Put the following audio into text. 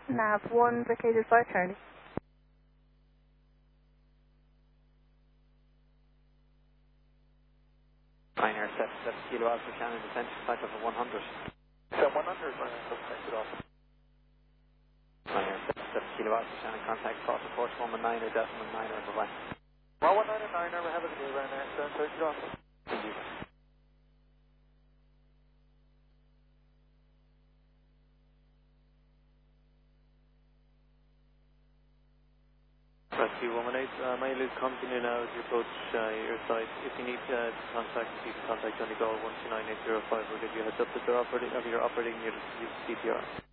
Nav 1, vacated 5 Charlie. Ryanair 7 Kilo Alpha Shannon, descent flight of 100. 100, Ryanair 7, take it off. Ryanair 7 Kilo Alpha Shannon, contact cross report 119er, decimal 9er, bye-bye. 119er, 9er, we have a video, Ryanair 7, take it off. Thank you. Rescue 118, Mailu continue now as you approach your site. If you need to contact, you can contact Donegal 129805. We'll give you a heads up that they're operating, your CPR.